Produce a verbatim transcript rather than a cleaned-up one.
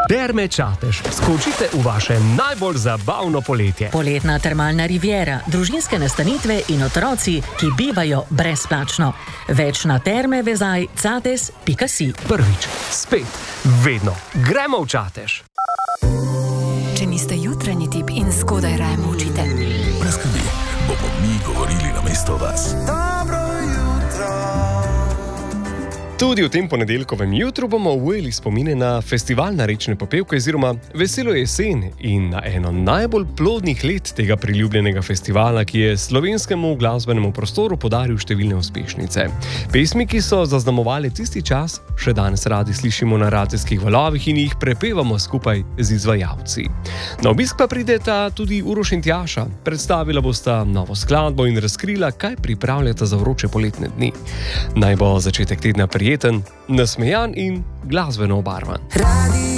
Terme Čatež. Skočite v vaše najbolj zabavno poletje. Poletna termalna riviera, družinske nastanitve in otroci, ki bivajo brezplačno. Več na terme vezaj cates pika si. Prvič, spet, vedno. Gremo v Čatež. Če niste jutranji tip in zgodaj raje molčite. Brez skrbi, bomo mi govorili namesto vas. Dobro jutro. Tudi v tem ponedeljkovem jutru bomo ujeli spomine na festival na rečne popevke oziroma Veselo jesen in na eno najbolj plodnih let tega priljubljenega festivala, ki je slovenskemu glasbenemu prostoru podaril številne uspešnice. Pesmi, ki so zaznamovali tisti čas, še danes radi slišimo na radijskih valovih in jih prepevamo skupaj z izvajalci. Na obisk pa prideta tudi Uroš in Tjaša. Predstavila bosta novo skladbo in razkrila, kaj pripravljata za vroče poletne dni. Naj bo začetek tedna prijeten, nasmejan in glasbeno obarvan. Radio